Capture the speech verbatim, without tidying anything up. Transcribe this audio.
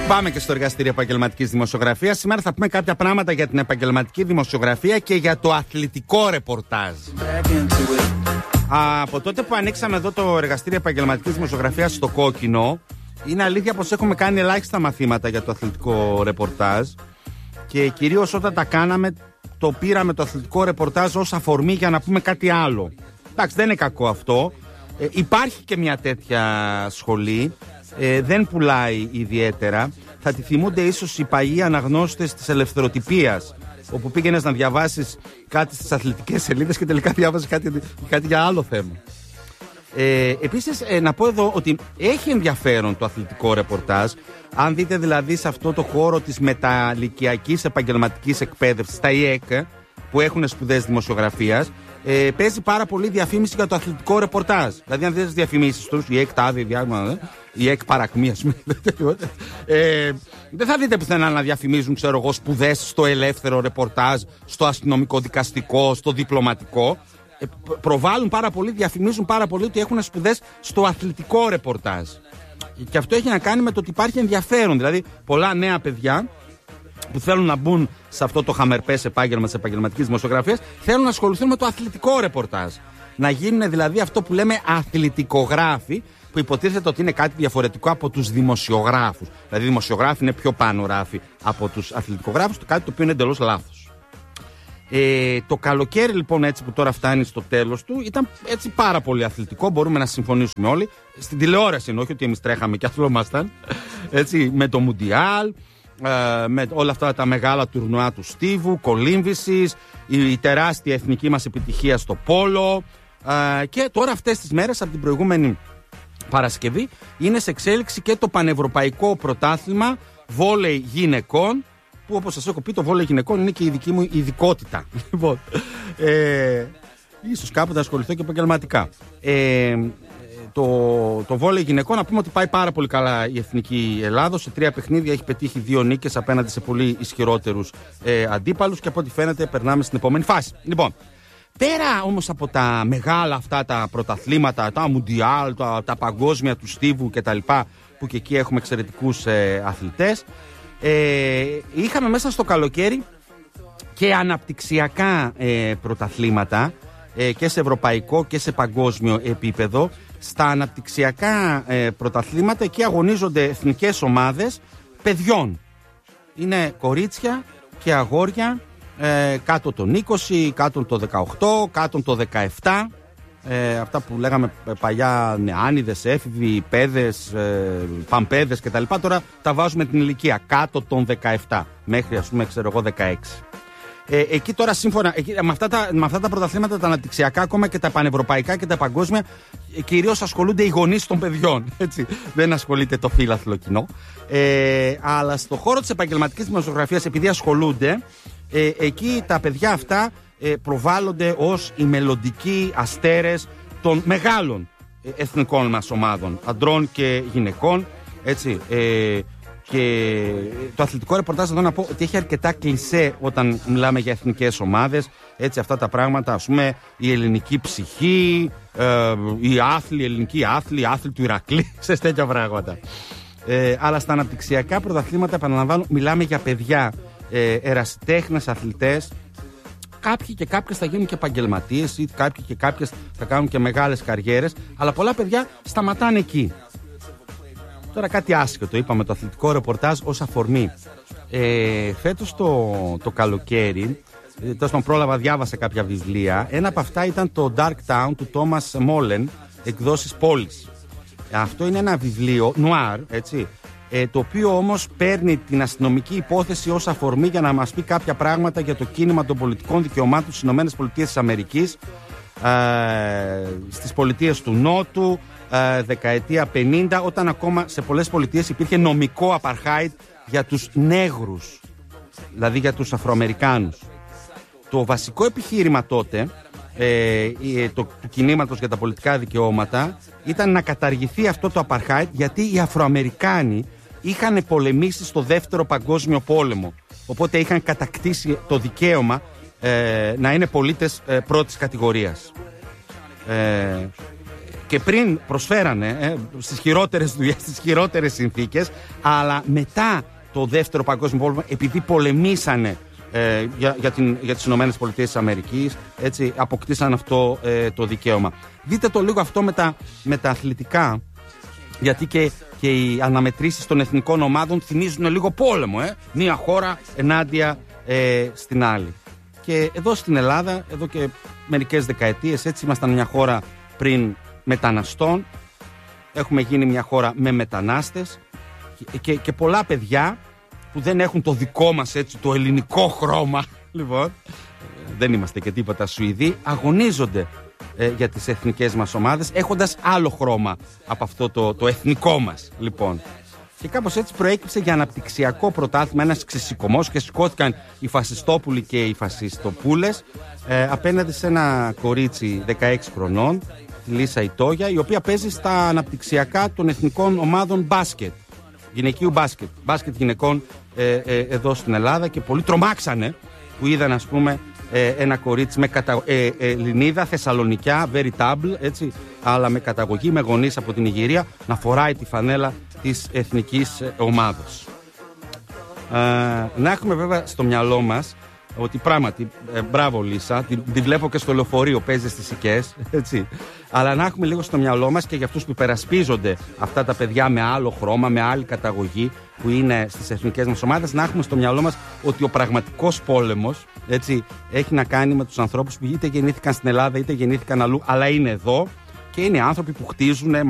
Πάμε και στο εργαστήριο επαγγελματικής δημοσιογραφίας. Σήμερα θα πούμε κάποια πράγματα για την επαγγελματική δημοσιογραφία και για το αθλητικό ρεπορτάζ. Από τότε που ανοίξαμε εδώ το εργαστήριο επαγγελματικής δημοσιογραφίας στο Κόκκινο, είναι αλήθεια πως έχουμε κάνει ελάχιστα μαθήματα για το αθλητικό ρεπορτάζ και κυρίως όταν τα κάναμε, το πήραμε το αθλητικό ρεπορτάζ ως αφορμή για να πούμε κάτι άλλο. Εντάξει, δεν είναι κακό αυτό. Ε, υπάρχει και μια τέτοια σχολή. Ε, δεν πουλάει ιδιαίτερα. Θα τη θυμούνται ίσως οι παλιοί αναγνώστες της ελευθεροτυπίας, όπου πήγαινες να διαβάσεις κάτι στις αθλητικές σελίδες και τελικά διάβαζες κάτι, κάτι για άλλο θέμα. Ε, επίσης ε, να πω εδώ ότι έχει ενδιαφέρον το αθλητικό ρεπορτάζ. Αν δείτε δηλαδή σε αυτό το χώρο της μεταλυκιακής επαγγελματικής εκπαίδευσης, τα ΙΕΚ, που έχουν σπουδές δημοσιογραφίας, ε, παίζει πάρα πολύ διαφήμιση για το αθλητικό ρεπορτάζ. Δηλαδή αν δείτε τις διαφημίσεις τους, η ΕΚ τάδε, διάγμα, η ΕΚ παρακμή, ας πούμε, ε, δεν θα δείτε πουθενά να διαφημίζουν, ξέρω εγώ, σπουδές στο ελεύθερο ρεπορτάζ, στο αστυνομικό δικαστικό, στο διπλωματικό. Ε, προβάλλουν πάρα πολύ, διαφημίζουν πάρα πολύ ότι έχουν σπουδές στο αθλητικό ρεπορτάζ. Και αυτό έχει να κάνει με το ότι υπάρχει ενδιαφέρον. Δηλαδή, πολλά νέα παιδιά που θέλουν να μπουν σε αυτό το χαμερπές επάγγελμα της επαγγελματικής δημοσιογραφίας θέλουν να ασχοληθούν με το αθλητικό ρεπορτάζ. Να γίνουν δηλαδή αυτό που λέμε αθλητικογράφοι, που υποτίθεται ότι είναι κάτι διαφορετικό από τους δημοσιογράφους. Δηλαδή, οι δημοσιογράφοι είναι πιο πάνω ράφοι από τους αθλητικογράφους, το κάτι το οποίο είναι εντελώς λάθος. Ε, το καλοκαίρι λοιπόν, έτσι που τώρα φτάνει στο τέλος του, ήταν έτσι πάρα πολύ αθλητικό, μπορούμε να συμφωνήσουμε όλοι. Στην τηλεόραση, όχι ότι εμείς τρέχαμε και αθλόμασταν, έτσι, με το Μουντιάλ, ε, με όλα αυτά τα μεγάλα τουρνουά του στίβου, κολύμβησης, η, η τεράστια εθνική μας επιτυχία στο πόλο, ε, και τώρα αυτές τις μέρες από την προηγούμενη Παρασκευή είναι σε εξέλιξη και το πανευρωπαϊκό πρωτάθλημα βόλεϊ γυναικών, που όπως σας έχω πει το βόλεϊ γυναικών είναι και η δική μου ειδικότητα. Λοιπόν, ε, ίσως κάποτε να ασχοληθώ και επαγγελματικά. Ε, το, το βόλεϊ γυναικών, να πούμε ότι πάει πάρα πολύ καλά η Εθνική Ελλάδος. Σε τρία παιχνίδια έχει πετύχει δύο νίκες απέναντι σε πολύ ισχυρότερους ε, αντίπαλους και από ό,τι φαίνεται περνάμε στην επόμενη φάση. Λοιπόν, πέρα όμως από τα μεγάλα αυτά τα πρωταθλήματα, τα Μουντιάλ, τα, τα παγκόσμια του στίβου κτλ., που και εκεί έχουμε εξαιρετικούς ε, αθλητές, ε, είχαμε μέσα στο καλοκαίρι και αναπτυξιακά ε, πρωταθλήματα ε, και σε ευρωπαϊκό και σε παγκόσμιο επίπεδο. Στα αναπτυξιακά ε, πρωταθλήματα εκεί αγωνίζονται εθνικές ομάδες παιδιών. Είναι κορίτσια και αγόρια, Ε, κάτω των είκοσι, κάτω των δεκαοκτώ, κάτω των δεκαεπτά, ε, αυτά που λέγαμε παλιά νεάνιδες, έφηβοι, παιδες, ε, παμπέδες κτλ. Τώρα τα βάζουμε την ηλικία κάτω των δεκαεπτά μέχρι, ας πούμε, ξέρω εγώ, δεκαέξι. Ε, εκεί τώρα σύμφωνα εκεί, με, αυτά τα, με αυτά τα πρωταθλήματα τα αναπτυξιακά, ακόμα και τα πανευρωπαϊκά και τα παγκόσμια, ε, κυρίως ασχολούνται οι γονείς των παιδιών, έτσι. Δεν ασχολείται το φύλαθλο κοινό, ε, αλλά στο χώρο της επαγγελματικής δημοσιογραφίας, επειδή ασχολούνται, Ε, εκεί τα παιδιά αυτά ε, προβάλλονται ως οι μελλοντικοί αστέρες των μεγάλων ε, εθνικών μας ομάδων, αντρών και γυναικών, έτσι, ε, και το αθλητικό ρεπορτάζ εδώ να πω ότι έχει αρκετά κλισέ όταν μιλάμε για εθνικές ομάδες, έτσι, αυτά τα πράγματα, ας πούμε, η ελληνική ψυχή, ε, η άθλη, η ελληνική άθλη, η άθλη του Ηρακλή, σε τέτοια πράγματα. Ε, αλλά στα αναπτυξιακά πρωταθλήματα, επαναλαμβάνω, μιλάμε για παιδιά, Ε, ερασιτέχνες, αθλητές. Κάποιοι και κάποιες θα γίνουν και επαγγελματίες ή κάποιοι και κάποιες θα κάνουν και μεγάλες καριέρες, αλλά πολλά παιδιά σταματάνε εκεί. Τώρα κάτι άσχετο, είπαμε το αθλητικό ρεπορτάζ ως αφορμή. Ε, φέτος το, το καλοκαίρι, ε, τόσο πρόλαβα, διάβασα κάποια βιβλία. Ένα από αυτά ήταν το Dark Town του Thomas Mullen, εκδόσεις Πόλης. Αυτό είναι ένα βιβλίο νουάρ, έτσι, Ε, το οποίο όμως παίρνει την αστυνομική υπόθεση ως αφορμή για να μας πει κάποια πράγματα για το κίνημα των πολιτικών δικαιωμάτων στις ΗΠΑ, ε, στις πολιτείες του Νότου, ε, δεκαετία πενήντα, όταν ακόμα σε πολλές πολιτείες υπήρχε νομικό apartheid για τους νέγρους, δηλαδή για τους Αφροαμερικάνους. Το βασικό επιχείρημα τότε ε, το, του κινήματος για τα πολιτικά δικαιώματα ήταν να καταργηθεί αυτό το apartheid, γιατί οι Αφροαμερικάνοι είχαν πολεμήσει στο δεύτερο παγκόσμιο πόλεμο, οπότε είχαν κατακτήσει το δικαίωμα ε, να είναι πολίτες ε, πρώτης κατηγορίας. Ε, και πριν προσφέρανε ε, στις χειρότερες δουλειές, στις χειρότερες συνθήκες, αλλά μετά το δεύτερο παγκόσμιο πόλεμο, επειδή πολεμήσανε ε, για, για, την, για τις Ηνωμένες Πολιτείες της Αμερικής, έτσι, αποκτήσαν αυτό ε, το δικαίωμα. Δείτε το λίγο αυτό με τα, με τα αθλητικά, γιατί και, και οι αναμετρήσεις των εθνικών ομάδων θυμίζουν λίγο πόλεμο, ε? Μία χώρα ενάντια ε, στην άλλη. Και εδώ στην Ελλάδα, εδώ και μερικές δεκαετίες, έτσι, ήμασταν μια χώρα πριν μεταναστών, έχουμε γίνει μια χώρα με μετανάστες και, και, και πολλά παιδιά που δεν έχουν το δικό μας, έτσι, το ελληνικό χρώμα, λοιπόν, δεν είμαστε και τίποτα Σουηδοί, αγωνίζονται ε, για τις εθνικές μας ομάδες έχοντας άλλο χρώμα από αυτό το, το εθνικό μας, λοιπόν. Και κάπως έτσι προέκυψε για αναπτυξιακό πρωτάθλημα ένας ξεσηκωμός και σηκώθηκαν οι φασιστόπουλοι και οι φασιστοπούλες ε, απέναντι σε ένα κορίτσι δεκαέξι χρονών, τη Λίσα Ιτόγια, η οποία παίζει στα αναπτυξιακά των εθνικών ομάδων μπάσκετ, γυναικείου μπάσκετ, μπάσκετ γυναικών ε, ε, εδώ στην Ελλάδα, και πολλοί τρομάξανε που είδαν, ας πούμε, ε, ένα κορίτσι με κατα... ε, ε, Ελληνίδα, Θεσσαλονικιά, veritable, έτσι, αλλά με καταγωγή, με γονείς από την Ιγυρία, να φοράει τη φανέλα της εθνικής ομάδος. Ε, να έχουμε βέβαια στο μυαλό μας ότι πράγματι, ε, μπράβο Λίσα, τη, τη βλέπω και στο λεωφορείο, παίζει στις οικές, έτσι. Αλλά να έχουμε λίγο στο μυαλό μας και για αυτούς που υπερασπίζονται αυτά τα παιδιά με άλλο χρώμα, με άλλη καταγωγή, που είναι στις εθνικές μας ομάδες, να έχουμε στο μυαλό μας ότι ο πραγματικός πόλεμος, έτσι, έχει να κάνει με τους ανθρώπους που είτε γεννήθηκαν στην Ελλάδα είτε γεννήθηκαν αλλού, αλλά είναι εδώ και είναι άνθρωποι που χτίζουν